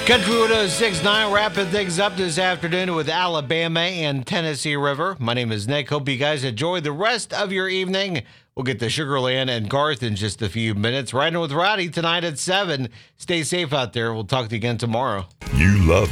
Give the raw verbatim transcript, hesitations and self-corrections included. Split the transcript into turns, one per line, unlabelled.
Country one oh six point nine wrapping things up this afternoon with Alabama and Tennessee River. My name is Nick. Hope you guys enjoy the rest of your evening. We'll get to Sugar Land and Garth in just a few minutes. Riding with Rowdy tonight at seven. Stay safe out there. We'll talk to you again tomorrow.
You love